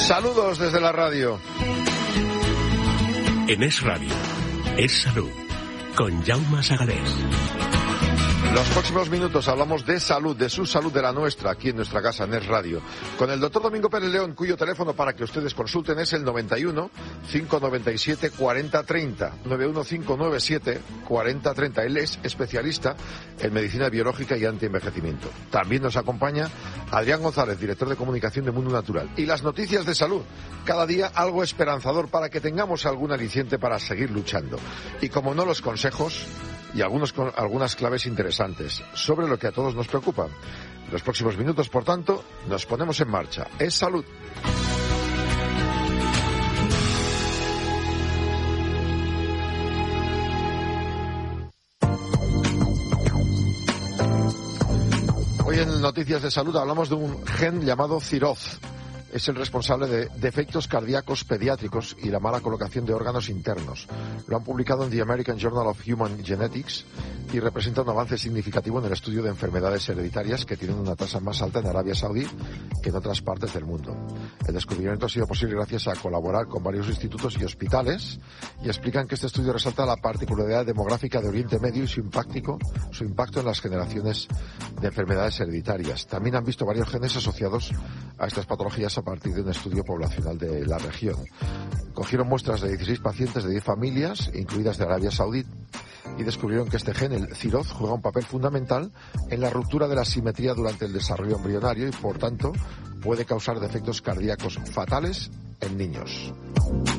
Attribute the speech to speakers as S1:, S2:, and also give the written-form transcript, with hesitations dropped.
S1: Saludos desde la radio.
S2: En Es Radio, Es Salud, con Jaume Sagalés.
S1: Los próximos minutos hablamos de salud, de su salud, de la nuestra, aquí en nuestra casa, en Es Radio, con el doctor Domingo Pérez León, cuyo teléfono para que ustedes consulten es el 91-597-4030, 91-597-4030. Él es especialista en medicina biológica y antienvejecimiento. También nos acompaña Adrián González, director de comunicación de Mundo Natural. Y las noticias de salud, cada día algo esperanzador para que tengamos algún aliciente para seguir luchando. Y como no, los consejos y algunas claves interesantes sobre lo que a todos nos preocupa. En los próximos minutos, por tanto, nos ponemos en marcha. Es salud. Hoy en Noticias de Salud hablamos de un gen llamado CIROZ. Es el responsable de defectos cardíacos pediátricos y la mala colocación de órganos internos. Lo han publicado en The American Journal of Human Genetics y representa un avance significativo en el estudio de enfermedades hereditarias que tienen una tasa más alta en Arabia Saudí que en otras partes del mundo. El descubrimiento ha sido posible gracias a colaborar con varios institutos y hospitales y explican que este estudio resalta la particularidad demográfica de Oriente Medio y su impacto en las generaciones de enfermedades hereditarias. También han visto varios genes asociados a estas patologías a partir de un estudio poblacional de la región. Cogieron muestras de 16 pacientes de 10 familias, incluidas de Arabia Saudí, y descubrieron que este gen, el CIROZ, juega un papel fundamental en la ruptura de la simetría durante el desarrollo embrionario y, por tanto, puede causar defectos cardíacos fatales en niños.